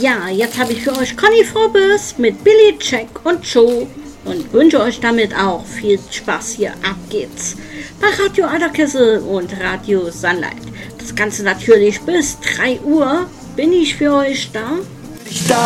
Ja, jetzt habe ich für euch Conny Frobes mit Billy, Jack und Joe und wünsche euch damit auch viel Spaß hier. Ab geht's bei Radio Alterkessel und Radio Sunlight. Das Ganze natürlich bis 3 Uhr bin ich für euch da.